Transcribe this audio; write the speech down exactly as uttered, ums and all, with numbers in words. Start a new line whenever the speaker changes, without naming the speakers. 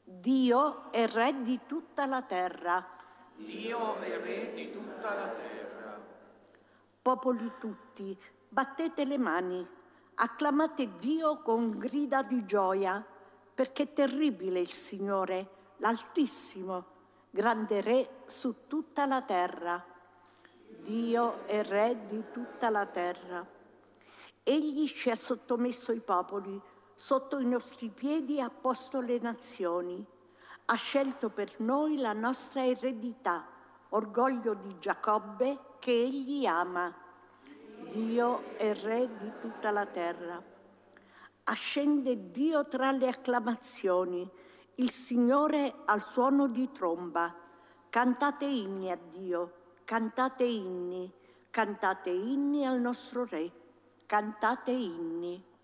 Dio è Re di tutta la terra.
Dio è Re di tutta la terra.
Popoli tutti, battete le mani, acclamate Dio con grida di gioia, perché è terribile il Signore, l'Altissimo, grande Re su tutta la terra. Dio è Re di tutta la terra. Egli ci ha sottomesso i popoli, sotto i nostri piedi ha posto le nazioni. Ha scelto per noi la nostra eredità, orgoglio di Giacobbe che egli ama. Dio è Re di tutta la terra. Ascende Dio tra le acclamazioni, il Signore al suono di tromba. Cantate inni a Dio, cantate inni, cantate inni al nostro Re, cantate inni.